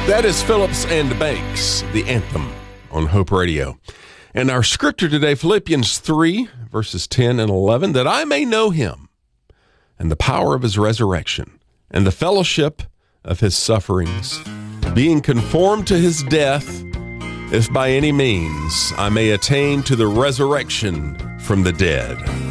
That is Phillips and Banks, the anthem on Hope Radio. And our scripture today, Philippians 3, verses 10 and 11, that I may know him and the power of his resurrection and the fellowship of his sufferings, being conformed to his death, if by any means I may attain to the resurrection from the dead.